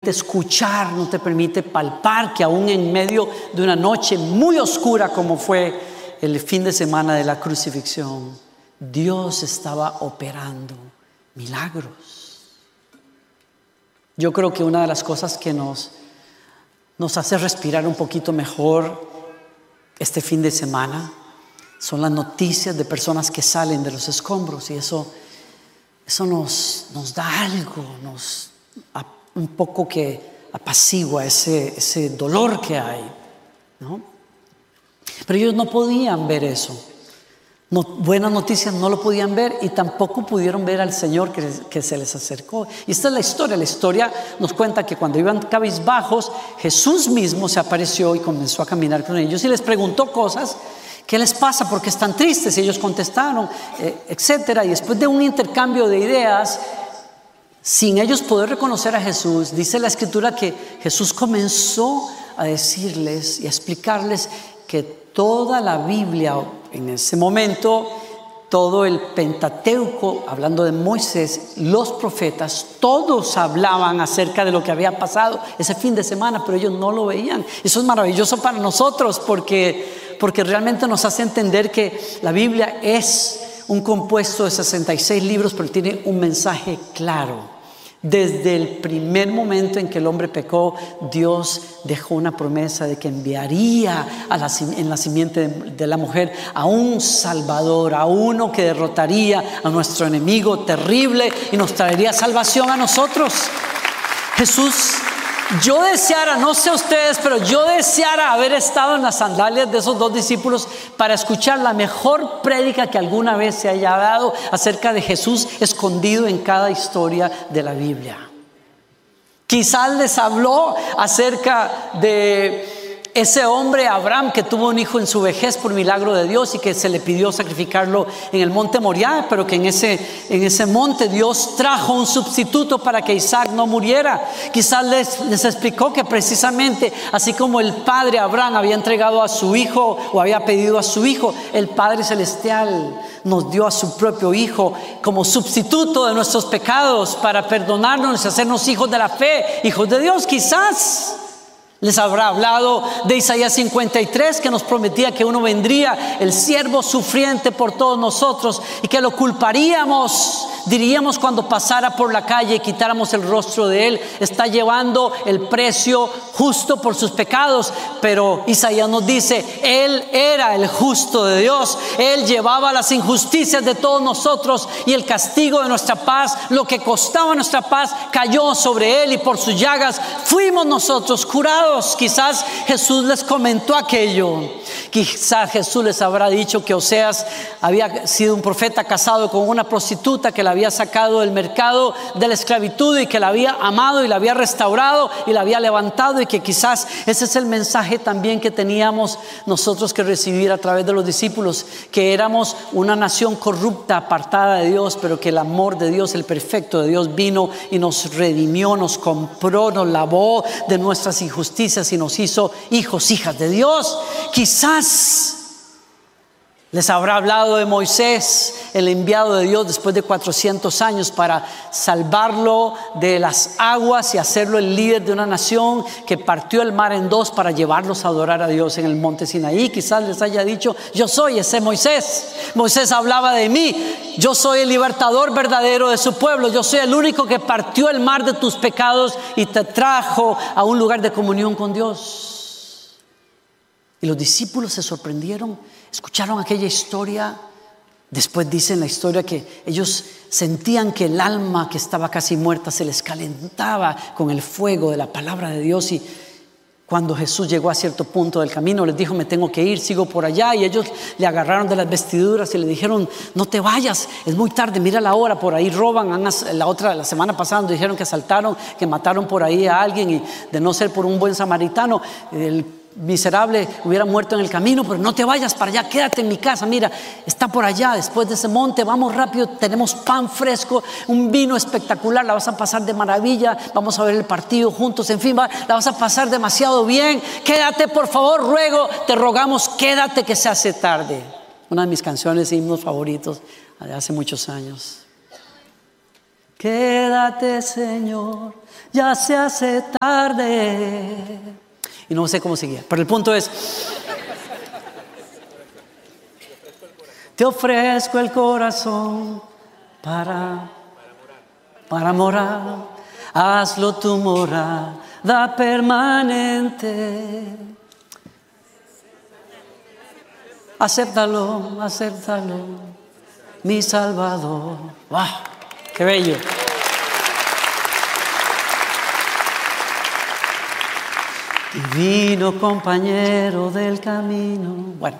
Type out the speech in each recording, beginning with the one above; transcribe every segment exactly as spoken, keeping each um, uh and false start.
permite escuchar, no te permite palpar que aún en medio de una noche muy oscura como fue el fin de semana de la crucifixión, Dios estaba operando milagros. Yo creo que una de las cosas que nos, nos hace respirar un poquito mejor este fin de semana son las noticias de personas que salen de los escombros, y eso, eso nos, nos da algo, nos un poco que apacigua ese, ese dolor que hay, ¿no? Pero ellos no podían ver eso. No, buenas noticias no lo podían ver, y tampoco pudieron ver al Señor que, que se les acercó. Y esta es la historia. La historia nos cuenta que cuando iban cabizbajos, Jesús mismo se apareció y comenzó a caminar con ellos y les preguntó cosas. ¿Qué les pasa? ¿Por qué están tristes? Y ellos contestaron, eh, etcétera. Y después de un intercambio de ideas, sin ellos poder reconocer a Jesús, dice la Escritura que Jesús comenzó a decirles y a explicarles que toda la Biblia, en ese momento, todo el Pentateuco, hablando de Moisés, los profetas, todos hablaban acerca de lo que había pasado ese fin de semana, pero ellos no lo veían. Eso es maravilloso para nosotros porque, porque realmente nos hace entender que la Biblia es un compuesto de sesenta y seis libros, pero tiene un mensaje claro. Desde el primer momento en que el hombre pecó, Dios dejó una promesa de que enviaría a la, en la simiente de, de la mujer a un Salvador, a uno que derrotaría a nuestro enemigo terrible y nos traería salvación a nosotros. Jesús, yo deseara, no sé ustedes, pero yo deseara haber estado en las sandalias de esos dos discípulos para escuchar la mejor prédica que alguna vez se haya dado acerca de Jesús escondido en cada historia de la Biblia. Quizás les habló acerca de ese hombre Abraham que tuvo un hijo en su vejez por milagro de Dios y que se le pidió sacrificarlo en el monte Moriah, pero que en ese, en ese monte Dios trajo un sustituto para que Isaac no muriera. Quizás les, les explicó que precisamente así como el padre Abraham había entregado a su hijo o había pedido a su hijo, el Padre Celestial nos dio a su propio hijo como sustituto de nuestros pecados para perdonarnos y hacernos hijos de la fe, hijos de Dios. Quizás les habrá hablado de Isaías cincuenta y tres, que nos prometía que uno vendría, el siervo sufriente por todos nosotros, y que lo culparíamos, diríamos cuando pasara por la calle y quitáramos el rostro de él, está llevando el precio justo por sus pecados. Pero Isaías nos dice, él era el justo de Dios, él llevaba las injusticias de todos nosotros y el castigo de nuestra paz, lo que costaba nuestra paz, cayó sobre él, y por sus llagas fuimos nosotros curados. Quizás Jesús les comentó aquello. Quizás Jesús les habrá dicho que Oseas había sido un profeta casado con una prostituta que la había sacado del mercado de la esclavitud y que la había amado y la había restaurado y la había levantado, y que quizás ese es el mensaje también que teníamos nosotros que recibir a través de los discípulos, que éramos una nación corrupta, apartada de Dios, pero que el amor de Dios, el perfecto de Dios, vino y nos redimió, nos compró, nos lavó de nuestras injusticias y nos hizo hijos, hijas de Dios. Quizás les habrá hablado de Moisés, el enviado de Dios después de cuatrocientos años para salvarlo de las aguas y hacerlo el líder de una nación que partió el mar en dos para llevarlos a adorar a Dios en el monte Sinaí. Quizás les haya dicho, yo soy ese Moisés. Moisés hablaba de mí, yo soy el libertador verdadero de su pueblo, yo soy el único que partió el mar de tus pecados y te trajo a un lugar de comunión con Dios. Y los discípulos se sorprendieron, escucharon aquella historia. Después dice en la historia que ellos sentían que el alma que estaba casi muerta se les calentaba con el fuego de la palabra de Dios. Y cuando Jesús llegó a cierto punto del camino, les dijo, me tengo que ir, sigo por allá. Y ellos le agarraron de las vestiduras y le dijeron, no te vayas, es muy tarde, mira la hora, por ahí roban. La otra, la semana pasada nos dijeron que asaltaron, que mataron por ahí a alguien, y de no ser por un buen samaritano, el miserable hubiera muerto en el camino. Pero no te vayas para allá, quédate en mi casa, mira, está por allá, después de ese monte, vamos rápido, tenemos pan fresco, un vino espectacular, la vas a pasar de maravilla, vamos a ver el partido juntos, en fin, va, la vas a pasar demasiado bien, quédate por favor, ruego, te rogamos, quédate que se hace tarde. Una de mis canciones y himnos favoritos de hace muchos años. Quédate, Señor, ya se hace tarde. Y no sé cómo seguía, pero el punto es: te ofrezco el corazón para, para morar. Hazlo tu morada permanente. Acéptalo, acéptalo, mi Salvador. ¡Wow! ¡Qué bello! Divino compañero del camino. Bueno.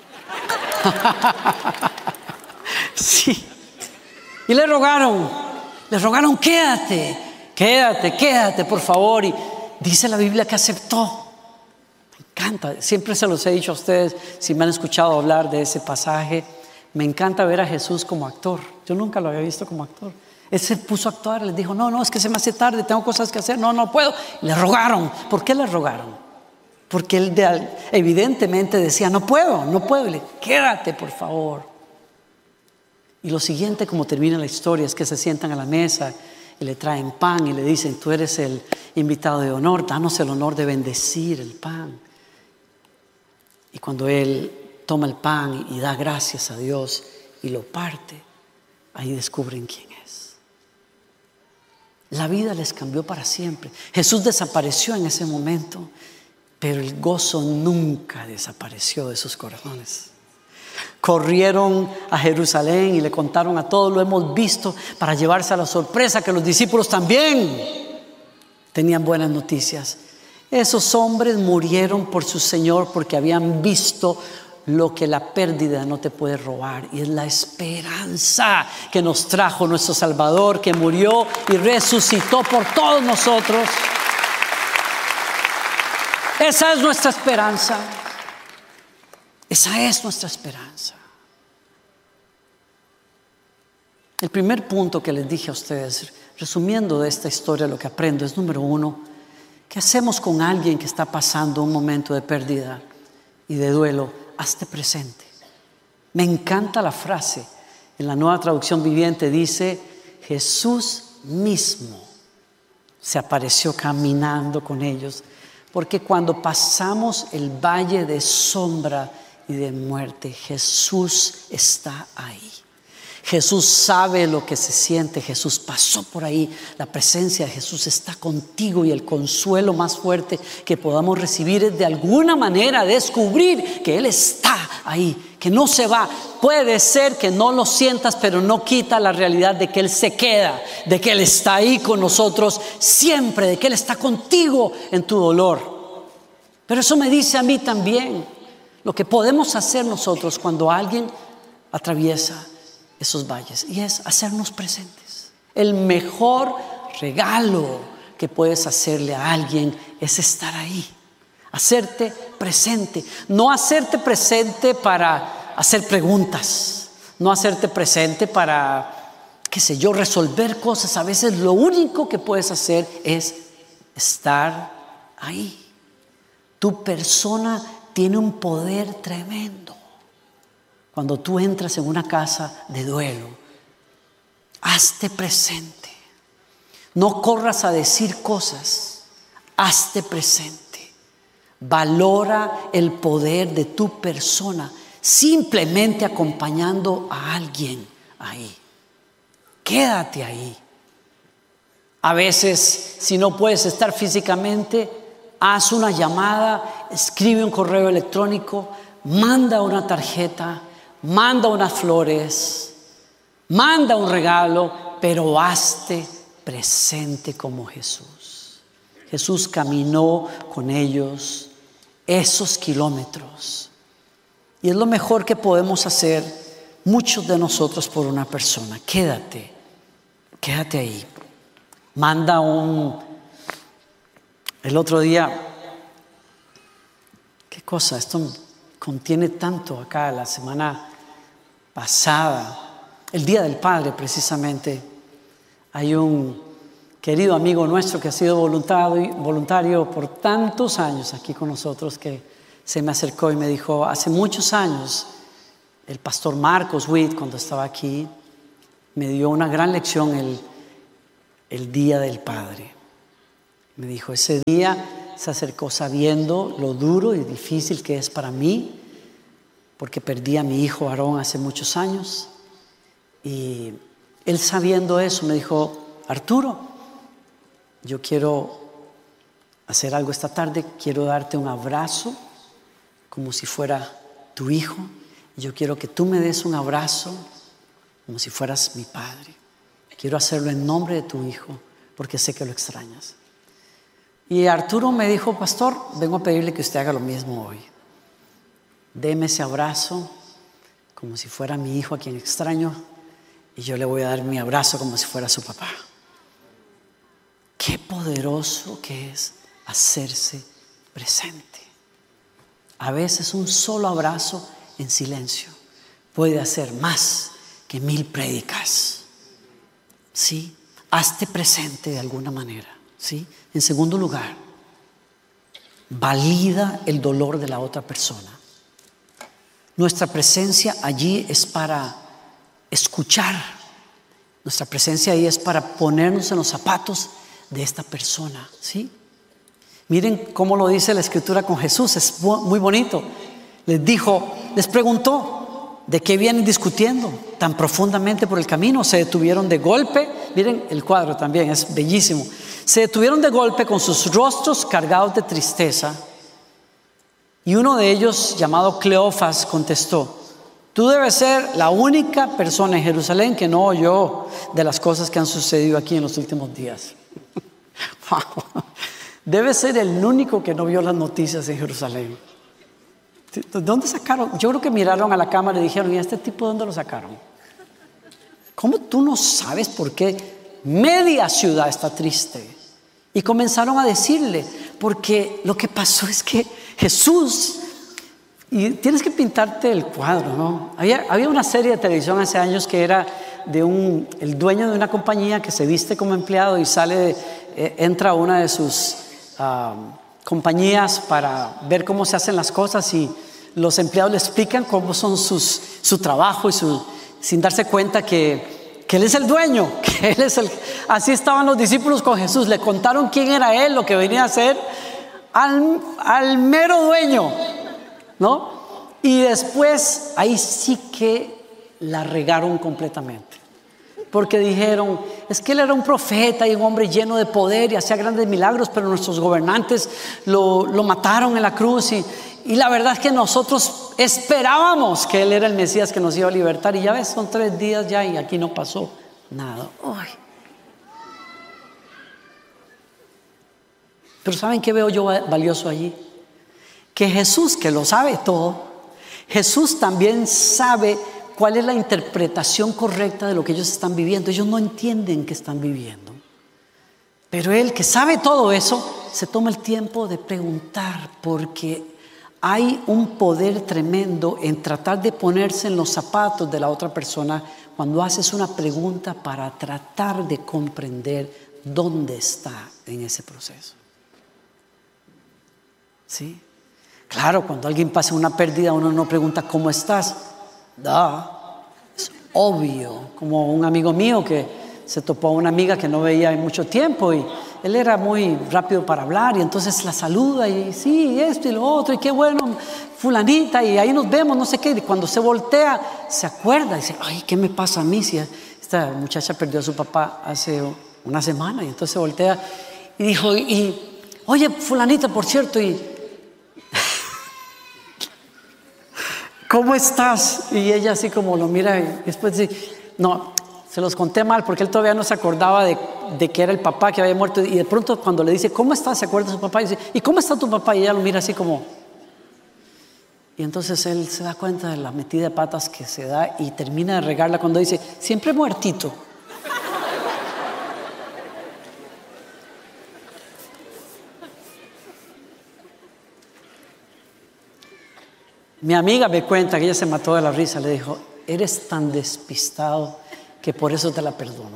Sí. Y le rogaron, le rogaron, quédate, quédate, quédate, por favor. Y dice la Biblia que aceptó. Me encanta, siempre se los he dicho a ustedes, si me han escuchado hablar de ese pasaje. Me encanta ver a Jesús como actor. Yo nunca lo había visto como actor. Él se puso a actuar, les dijo: no, no, es que se me hace tarde, tengo cosas que hacer, no, no puedo. Y le rogaron. ¿Por qué le rogaron? Porque él de, evidentemente decía: no puedo, no puedo. Y le, quédate, por favor. Y lo siguiente, como termina la historia, es que se sientan a la mesa y le traen pan y le dicen: tú eres el invitado de honor, danos el honor de bendecir el pan. Y cuando él toma el pan y da gracias a Dios y lo parte, ahí descubren quién es. La vida les cambió para siempre. Jesús desapareció en ese momento, pero el gozo nunca desapareció de sus corazones. Corrieron a Jerusalén y le contaron a todos, lo hemos visto, para llevarse a la sorpresa que los discípulos también tenían buenas noticias. Esos hombres murieron por su Señor porque habían visto lo que la pérdida no te puede robar, y es la esperanza que nos trajo nuestro Salvador, que murió y resucitó por todos nosotros. Esa es nuestra esperanza. Esa es nuestra esperanza. El primer punto que les dije a ustedes, resumiendo de esta historia, lo que aprendo es: número uno, ¿qué hacemos con alguien que está pasando un momento de pérdida y de duelo? Hazte presente. Me encanta la frase. En la Nueva Traducción Viviente dice: Jesús mismo se apareció caminando con ellos. Porque cuando pasamos el valle de sombra y de muerte, Jesús está ahí. Jesús sabe lo que se siente. Jesús pasó por ahí. La presencia de Jesús está contigo, y el consuelo más fuerte que podamos recibir es de alguna manera descubrir que Él está ahí, que no se va. Puede ser que no lo sientas, pero no quita la realidad de que Él se queda, de que Él está ahí con nosotros siempre, de que Él está contigo en tu dolor. Pero eso me dice a mí también lo que podemos hacer nosotros cuando alguien atraviesa esos valles, y es hacernos presentes. El mejor regalo que puedes hacerle a alguien es estar ahí, hacerte presente. No hacerte presente para hacer preguntas, no hacerte presente para, qué sé yo, resolver cosas. A veces lo único que puedes hacer es estar ahí. Tu persona tiene un poder tremendo. Cuando tú entras en una casa de duelo, hazte presente. No corras a decir cosas, hazte presente. Valora el poder de tu persona, simplemente acompañando a alguien ahí. Quédate ahí. A veces, si no puedes estar físicamente, haz una llamada, escribe un correo electrónico, manda una tarjeta, manda unas flores, manda un regalo, pero hazte presente como Jesús. Jesús caminó con ellos esos kilómetros, y es lo mejor que podemos hacer muchos de nosotros por una persona. Quédate, quédate ahí. Manda un... El otro día, ¿qué cosa? Esto contiene tanto acá. La semana pasada, el Día del Padre precisamente, hay un querido amigo nuestro que ha sido voluntario, voluntario por tantos años aquí con nosotros, que se me acercó y me dijo: hace muchos años el pastor Marcos Witt, cuando estaba aquí, me dio una gran lección. Él, el Día del Padre. Me dijo, ese día se acercó sabiendo lo duro y difícil que es para mí, porque perdí a mi hijo Aarón hace muchos años. Y él, sabiendo eso, me dijo, Arturo, yo quiero hacer algo esta tarde, quiero darte un abrazo como si fuera tu hijo. Yo quiero que tú me des un abrazo como si fueras mi padre. Quiero hacerlo en nombre de tu hijo, porque sé que lo extrañas. Y Arturo me dijo, pastor, vengo a pedirle que usted haga lo mismo hoy. Deme ese abrazo como si fuera mi hijo a quien extraño, y yo le voy a dar mi abrazo como si fuera su papá. Qué poderoso que es hacerse presente. A veces un solo abrazo en silencio puede hacer más que mil prédicas. ¿Sí? Hazte presente de alguna manera. ¿Sí? En segundo lugar, valida el dolor de la otra persona. Nuestra presencia allí es para escuchar. Nuestra presencia ahí es para ponernos en los zapatos de esta persona. ¿Sí? Miren cómo lo dice la Escritura con Jesús, es muy bonito. Les dijo, les preguntó, ¿de qué vienen discutiendo tan profundamente por el camino? Se detuvieron de golpe. Miren el cuadro también, es bellísimo. Se detuvieron de golpe con sus rostros cargados de tristeza. Y uno de ellos, llamado Cleofas, contestó, tú debes ser la única persona en Jerusalén que no oyó de las cosas que han sucedido aquí en los últimos días. Wow. Debe ser el único que no vio las noticias en Jerusalén. ¿De dónde sacaron? Yo creo que miraron a la cámara y dijeron, ¿y a este tipo de dónde lo sacaron? ¿Cómo tú no sabes por qué media ciudad está triste? Y comenzaron a decirle, porque lo que pasó es que Jesús, y tienes que pintarte el cuadro, ¿no? Había, había una serie de televisión hace años que era de un, el dueño de una compañía que se viste como empleado y sale, de, eh, entra a una de sus uh, compañías para ver cómo se hacen las cosas y los empleados le explican cómo son sus, su trabajo y su, sin darse cuenta que, que Él es el dueño, que Él es el... Así estaban los discípulos con Jesús, le contaron quién era Él, lo que venía a hacer al, al mero dueño, ¿no? Y después ahí sí que la regaron completamente, porque dijeron, es que Él era un profeta y un hombre lleno de poder y hacía grandes milagros, pero nuestros gobernantes lo, lo mataron en la cruz y, y la verdad es que nosotros esperábamos que Él era el Mesías que nos iba a libertar y ya ves, son tres días ya y aquí no pasó nada. Uy. Pero ¿saben qué veo yo valioso allí? Que Jesús, que lo sabe todo, Jesús también sabe cuál es la interpretación correcta de lo que ellos están viviendo. Ellos no entienden qué están viviendo, pero Él, que sabe todo eso, se toma el tiempo de preguntar, porque hay un poder tremendo en tratar de ponerse en los zapatos de la otra persona cuando haces una pregunta para tratar de comprender dónde está en ese proceso. ¿Sí? Claro, cuando alguien pasa una pérdida, uno no pregunta ¿cómo estás? Da, es obvio. Como un amigo mío que se topó a una amiga que no veía en mucho tiempo y él era muy rápido para hablar y entonces la saluda y sí, esto y lo otro y qué bueno, fulanita, y ahí nos vemos, no sé qué. Y cuando se voltea, se acuerda y dice, ay, ¿qué me pasa a mí? Si esta muchacha perdió a su papá hace una semana, y entonces se voltea y dijo, y, oye, fulanita, por cierto, y ¿cómo estás? Y ella así como lo mira y después dice, no, se los conté mal porque él todavía no se acordaba de, de que era el papá que había muerto. Y de pronto cuando le dice, ¿cómo estás? Se acuerda de su papá y dice, ¿y cómo está tu papá? Y ella lo mira así como... Y entonces él se da cuenta de la metida de patas que se da y termina de regarla cuando dice, siempre muertito. Mi amiga me cuenta que ella se mató de la risa. Le dijo, eres tan despistado que por eso te la perdono.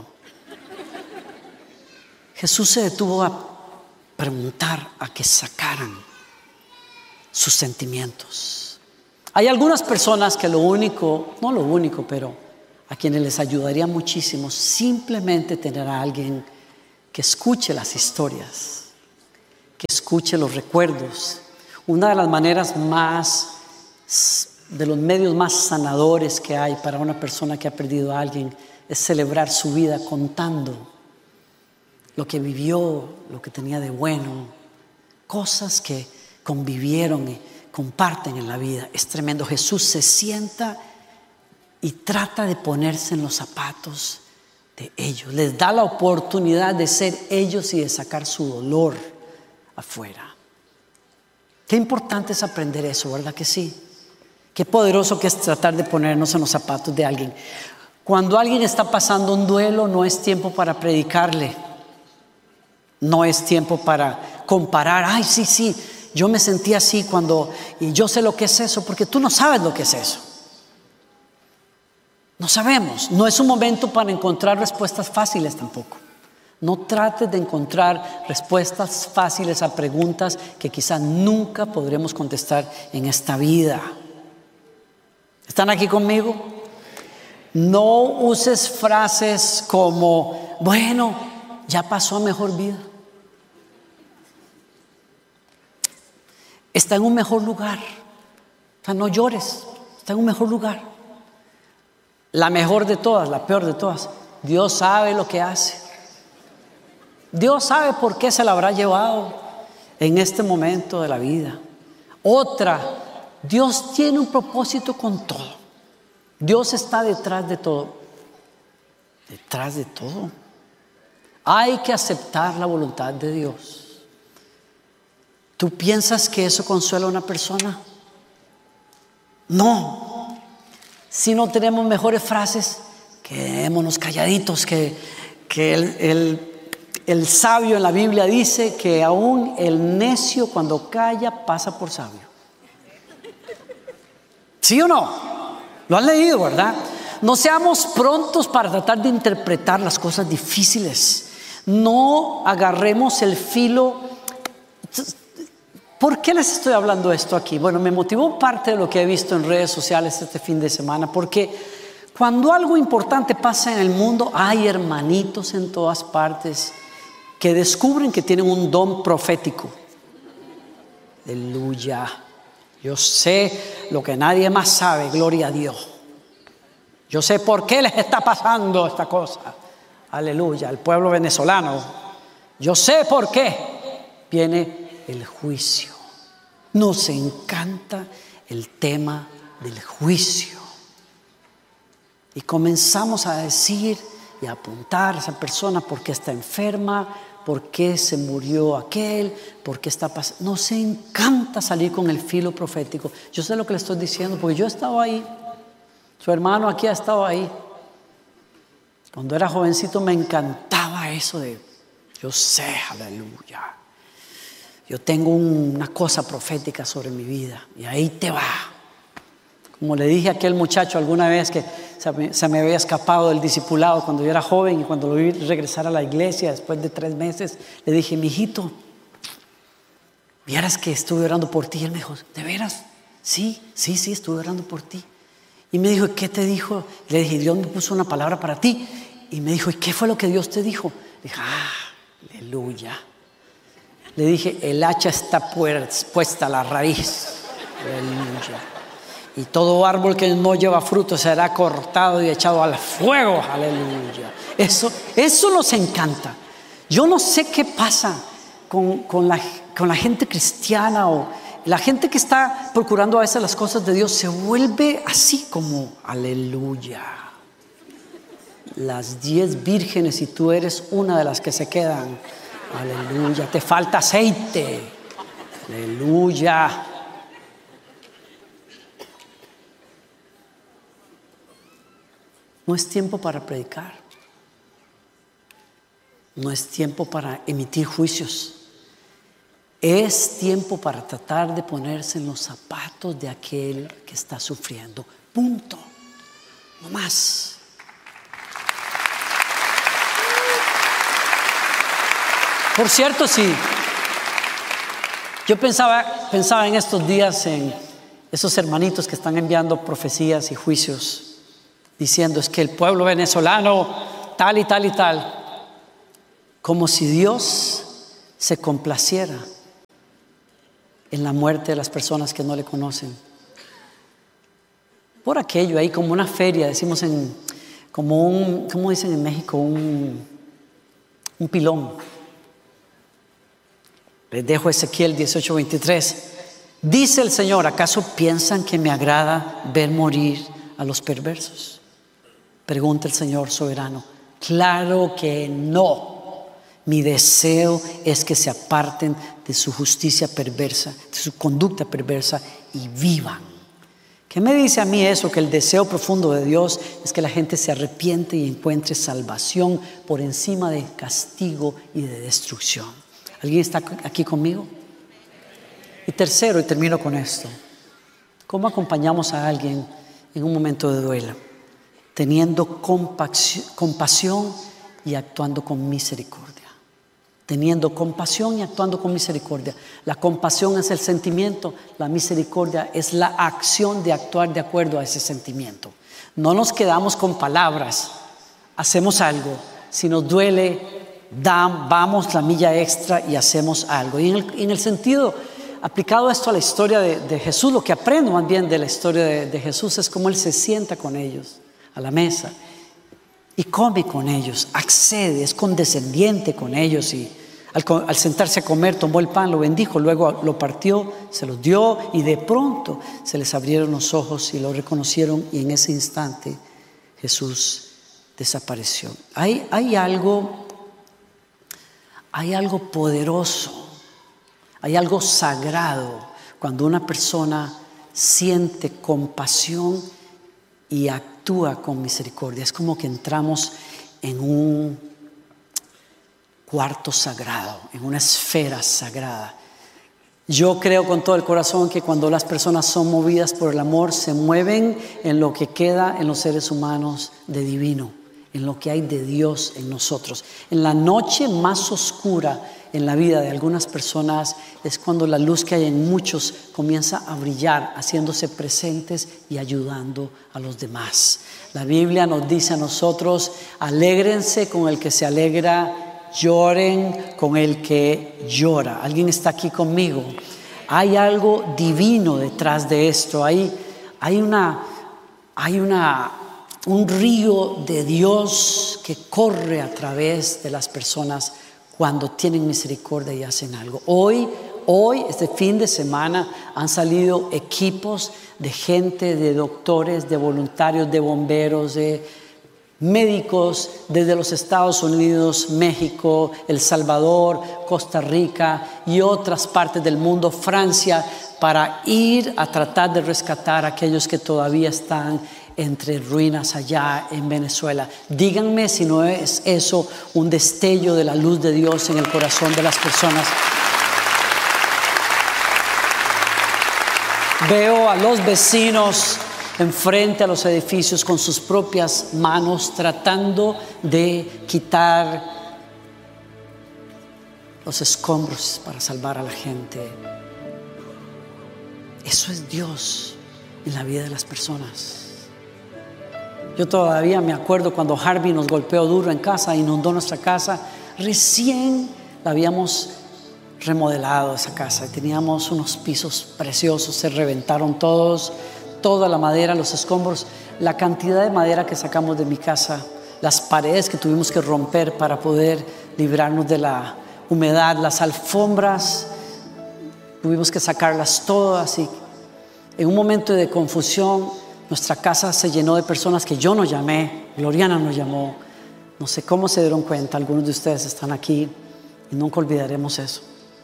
Jesús se detuvo a preguntar, a que sacaran sus sentimientos. Hay algunas personas que lo único, no lo único, pero a quienes les ayudaría muchísimo simplemente tener a alguien que escuche las historias, que escuche los recuerdos. Una de las maneras más, de los medios más sanadores que hay para una persona que ha perdido a alguien es celebrar su vida contando lo que vivió, lo que tenía de bueno, cosas que convivieron y comparten en la vida. Es tremendo. Jesús se sienta y trata de ponerse en los zapatos de ellos. Les da la oportunidad de ser ellos y de sacar su dolor afuera. Qué importante es aprender eso, ¿verdad que sí? Qué poderoso que es tratar de ponernos en los zapatos de alguien. Cuando alguien está pasando un duelo, no es tiempo para predicarle. No es tiempo para comparar. Ay, sí, sí, yo me sentí así cuando, y yo sé lo que es eso, porque tú no sabes lo que es eso. No sabemos. No es un momento para encontrar respuestas fáciles tampoco. No trates de encontrar respuestas fáciles a preguntas que quizás nunca podremos contestar en esta vida. ¿Están aquí conmigo? No uses frases como, bueno, ya pasó a mejor vida. Está en un mejor lugar. O sea, no llores. Está en un mejor lugar. La mejor de todas, la peor de todas. Dios sabe lo que hace. Dios sabe por qué se la habrá llevado en este momento de la vida. Otra, Dios tiene un propósito con todo. Dios está detrás de todo. Detrás de todo. Hay que aceptar la voluntad de Dios. ¿Tú piensas que eso consuela a una persona? No. Si no tenemos mejores frases, quedémonos calladitos, que, que el, el El sabio en la Biblia dice que aún el necio cuando calla pasa por sabio. ¿Sí o no? Lo han leído, ¿verdad? No seamos prontos para tratar de interpretar las cosas difíciles. No agarremos el filo. ¿Por qué les estoy hablando esto aquí? Bueno, me motivó parte de lo que he visto en redes sociales este fin de semana, porque cuando algo importante pasa en el mundo, hay hermanitos en todas partes que descubren que tienen un don profético. Aleluya. Yo sé lo que nadie más sabe, gloria a Dios. Yo sé por qué les está pasando esta cosa. Aleluya, el pueblo venezolano. Yo sé por qué viene el juicio. Nos encanta el tema del juicio. Y comenzamos a decir y a apuntar a esa persona por qué está enferma, por qué se murió aquel, por qué está pasando. Nos encanta salir con el filo profético. Yo sé lo que le estoy diciendo porque yo he estado ahí. Su hermano aquí ha estado ahí. Cuando era jovencito me encantaba eso de, yo sé, aleluya. Yo tengo una cosa profética sobre mi vida y ahí te va. Como le dije a aquel muchacho alguna vez que se me, se me había escapado del discipulado cuando yo era joven y cuando lo vi regresar a la iglesia después de tres meses, le dije, mijito, vieras que estuve orando por ti. Y él me dijo, ¿de veras? Sí, sí, sí, estuve orando por ti. Y me dijo, ¿qué te dijo? Le dije, Dios me puso una palabra para ti. Y me dijo, ¿y qué fue lo que Dios te dijo? Le dije, ah, aleluya. Le dije, el hacha está puesta a la raíz. Aleluya. Y todo árbol que no lleva fruto será cortado y echado al fuego. Aleluya. Eso, eso nos encanta. Yo no sé qué pasa con, con, la, con la gente cristiana o la gente que está procurando a veces las cosas de Dios. Se vuelve así como, aleluya. Las diez vírgenes y tú eres una de las que se quedan. Aleluya. Te falta aceite. Aleluya. No es tiempo para predicar. No es tiempo para emitir juicios. Es tiempo para tratar de ponerse en los zapatos de aquel que está sufriendo. Punto. No más. Por cierto, sí. Yo pensaba, pensaba en estos días en esos hermanitos que están enviando profecías y juicios, diciendo es que el pueblo venezolano tal y tal y tal. como si Dios se complaciera en la muerte de las personas que no le conocen. Por aquello, ahí como una feria, decimos en, como un, ¿cómo dicen en México? Un, un pilón. Les dejo Ezequiel dieciocho veintitrés. Dice el Señor, ¿acaso piensan que me agrada ver morir a los perversos? Pregunta el Señor soberano. Claro que no. Mi deseo es que se aparten de su justicia perversa, de su conducta perversa y vivan. ¿Qué me dice a mí eso? Que el deseo profundo de Dios es que la gente se arrepiente y encuentre salvación por encima de castigo y de destrucción. ¿Alguien está aquí conmigo? Y tercero, y termino con esto. ¿Cómo acompañamos a alguien en un momento de duelo? Teniendo compasión y actuando con misericordia. Teniendo compasión y actuando con misericordia. La compasión es el sentimiento, la misericordia es la acción de actuar de acuerdo a ese sentimiento. No nos quedamos con palabras, hacemos algo. Si nos duele, da, vamos la milla extra y hacemos algo. Y en el, en el sentido, aplicado esto a la historia de, de Jesús, lo que aprendo más bien de la historia de, de Jesús es cómo Él se sienta con ellos a la mesa y come con ellos, accede, es condescendiente con ellos y al, al sentarse a comer tomó el pan, lo bendijo, luego lo partió, se los dio y de pronto se les abrieron los ojos y lo reconocieron y en ese instante Jesús desapareció. Hay, hay algo, hay algo poderoso, hay algo sagrado cuando una persona siente compasión y actúa con misericordia. Es como que entramos en un cuarto sagrado, en una esfera sagrada. Yo creo con todo el corazón que cuando las personas son movidas por el amor, se mueven en lo que queda en los seres humanos de divino, en lo que hay de Dios en nosotros. En la noche más oscura en la vida de algunas personas es cuando la luz que hay en muchos comienza a brillar, haciéndose presentes y ayudando a los demás. La Biblia nos dice a nosotros, alégrense con el que se alegra, lloren con el que llora. ¿Alguien está aquí conmigo? Hay algo divino detrás de esto. Hay, hay una, hay una, un río de Dios que corre a través de las personas cuando tienen misericordia y hacen algo. Hoy, hoy, este fin de semana, han salido equipos de gente, de doctores, de voluntarios, de bomberos, de médicos desde los Estados Unidos, México, El Salvador, Costa Rica y otras partes del mundo, Francia, para ir a tratar de rescatar a aquellos que todavía están entre ruinas allá en Venezuela. Díganme si no es eso un destello de la luz de Dios en el corazón de las personas. Veo a los vecinos enfrente a los edificios con sus propias manos tratando de quitar los escombros para salvar a la gente. Eso es Dios en la vida de las personas. Yo todavía me acuerdo cuando Harvey nos golpeó duro en casa, inundó nuestra casa. Recién la habíamos remodelado esa casa y teníamos unos pisos preciosos, se reventaron todos, toda la madera, los escombros, la cantidad de madera que sacamos de mi casa, las paredes que tuvimos que romper para poder librarnos de la humedad, las alfombras, tuvimos que sacarlas todas y en un momento de confusión nuestra casa se llenó de personas que yo no llamé, Gloriana nos llamó. No sé cómo se dieron cuenta, algunos de ustedes están aquí y nunca olvidaremos eso.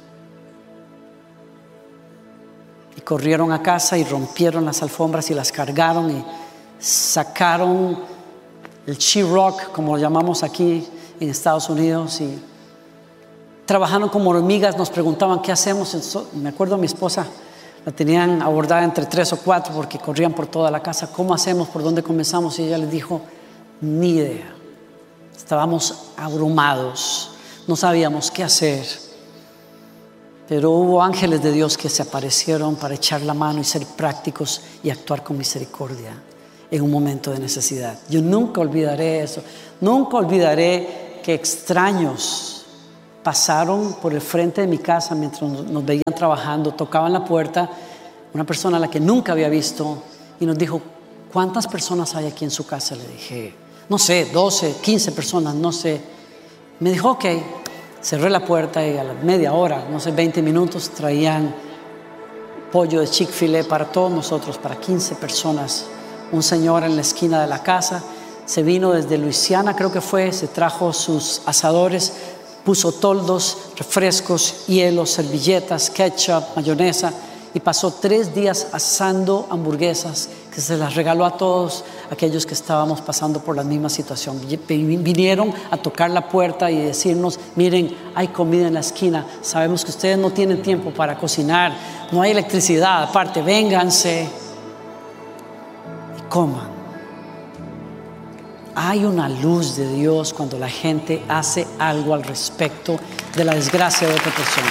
Y corrieron a casa y rompieron las alfombras y las cargaron y sacaron el sheetrock, como lo llamamos aquí en Estados Unidos, y trabajaron como hormigas, nos preguntaban qué hacemos. Me acuerdo a mi esposa, la tenían abordada entre tres o cuatro porque corrían por toda la casa. ¿Cómo hacemos? ¿Por dónde comenzamos? Y ella les dijo, ni idea. Estábamos abrumados, no sabíamos qué hacer. Pero hubo ángeles de Dios que se aparecieron para echar la mano y ser prácticos y actuar con misericordia en un momento de necesidad. Yo nunca olvidaré eso. Nunca olvidaré que extraños pasaron por el frente de mi casa mientras nos veían trabajando, tocaban la puerta, una persona a la que nunca había visto, y nos dijo: ¿cuántas personas hay aquí en su casa? Le dije: no sé, doce, quince personas, no sé. Me dijo: ok. Cerré la puerta y a la media hora, no sé, veinte minutos, traían pollo de Chick-fil-A para todos nosotros, para quince personas. Un señor en la esquina de la casa se vino desde Luisiana, creo que fue, se trajo sus asadores, puso toldos, refrescos, hielos, servilletas, ketchup, mayonesa, y pasó tres días asando hamburguesas que se las regaló a todos aquellos que estábamos pasando por la misma situación. Vinieron a tocar la puerta y decirnos: miren, hay comida en la esquina, sabemos que ustedes no tienen tiempo para cocinar, no hay electricidad, aparte, vénganse y coman. Hay una luz de Dios cuando la gente hace algo al respecto de la desgracia de otra persona.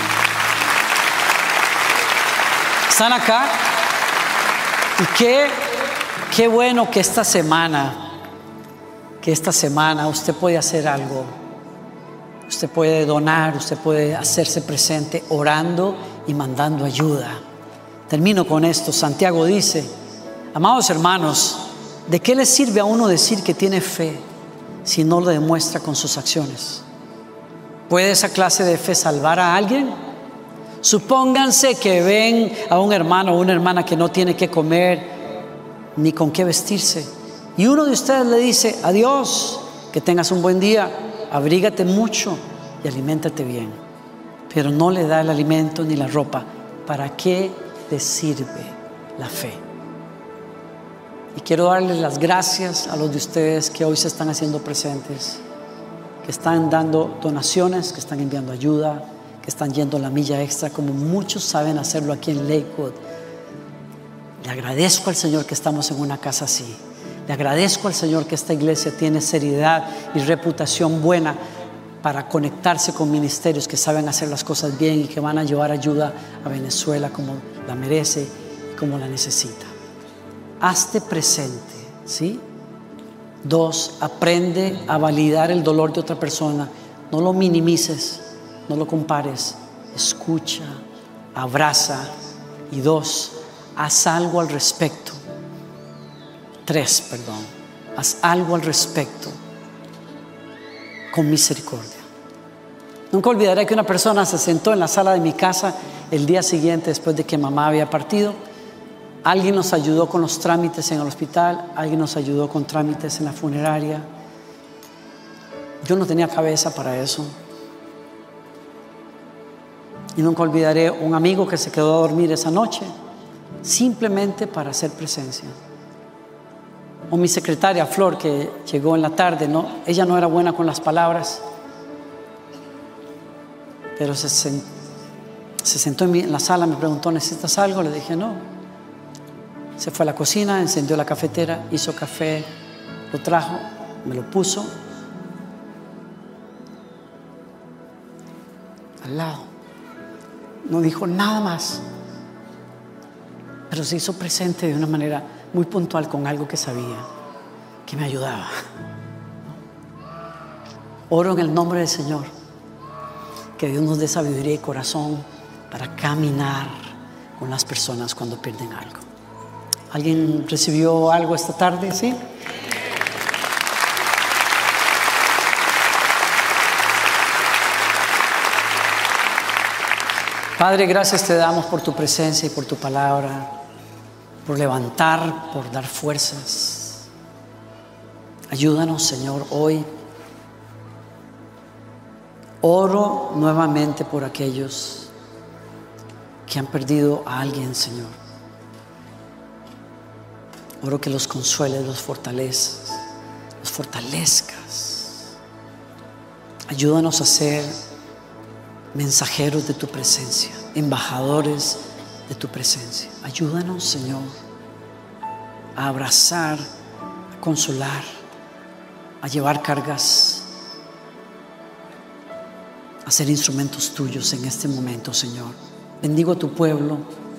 ¿Están acá? Y qué, qué bueno que esta semana, que esta semana usted puede hacer algo. Usted puede donar, usted puede hacerse presente orando y mandando ayuda. Termino con esto. Santiago dice: amados hermanos, ¿de qué le sirve a uno decir que tiene fe si no lo demuestra con sus acciones? ¿Puede esa clase de fe salvar a alguien? Supónganse que ven a un hermano o una hermana que no tiene qué comer ni con qué vestirse, y uno de ustedes le dice: adiós, que tengas un buen día, abrígate mucho y aliméntate bien, pero no le da el alimento ni la ropa. ¿Para qué te sirve la fe? Y quiero darles las gracias a los de ustedes que hoy se están haciendo presentes, que están dando donaciones, que están enviando ayuda, que están yendo la milla extra, como muchos saben hacerlo aquí en Lakewood. Le agradezco al Señor que estamos en una casa así. Le agradezco al Señor que esta iglesia tiene seriedad y reputación buena para conectarse con ministerios que saben hacer las cosas bien y que van a llevar ayuda a Venezuela como la merece y como la necesita. Hazte presente, ¿sí? Dos, aprende a validar el dolor de otra persona. No lo minimices, no lo compares. Escucha, abraza. Y dos, haz algo al respecto. Tres, perdón. Haz algo al respecto con misericordia. Nunca olvidaré que una persona se sentó en la sala de mi casa el día siguiente después de que mamá había partido. Alguien nos ayudó con los trámites en el hospital, alguien nos ayudó con trámites en la funeraria. Yo no tenía cabeza para eso. Y nunca olvidaré un amigo que se quedó a dormir esa noche simplemente para hacer presencia. O mi secretaria Flor, que llegó en la tarde, ¿no? Ella no era buena con las palabras, pero se, sent, se sentó en, mi, en la sala, me preguntó: ¿necesitas algo? Le dije: no. Se fue a la cocina, encendió la cafetera, hizo café, lo trajo, me lo puso al lado. No dijo nada más, pero se hizo presente de una manera muy puntual con algo que sabía que me ayudaba. Oro en el nombre del Señor que Dios nos dé sabiduría y corazón para caminar con las personas cuando pierden algo. ¿Alguien recibió algo esta tarde? ¿Sí? Padre, gracias te damos por tu presencia y por tu palabra, por levantar, por dar fuerzas. Ayúdanos, Señor, hoy. Oro nuevamente por aquellos que han perdido a alguien, Señor. Oro que los consueles, los fortalezcas, los fortalezcas. Ayúdanos a ser mensajeros de tu presencia, embajadores de tu presencia. Ayúdanos, Señor, a abrazar, a consolar, a llevar cargas, a ser instrumentos tuyos en este momento, Señor. Bendigo a tu pueblo.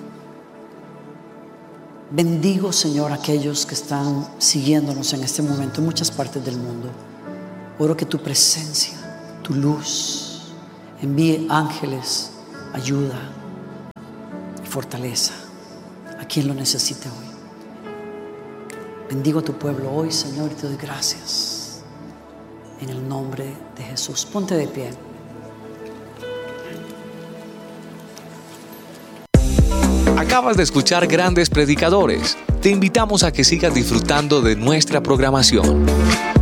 Bendigo, Señor, a aquellos que están siguiéndonos en este momento en muchas partes del mundo. Oro que tu presencia, tu luz envíe ángeles, ayuda y fortaleza a quien lo necesite hoy. Bendigo a tu pueblo hoy, Señor, y te doy gracias en el nombre de Jesús. Ponte de pie. Acabas de escuchar Grandes Predicadores. Te invitamos a que sigas disfrutando de nuestra programación.